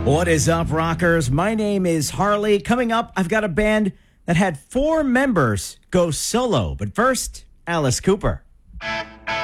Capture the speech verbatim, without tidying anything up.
What is up, rockers? My name is Harley. Coming up, I've got a band that had four members go solo. But first, Alice Cooper.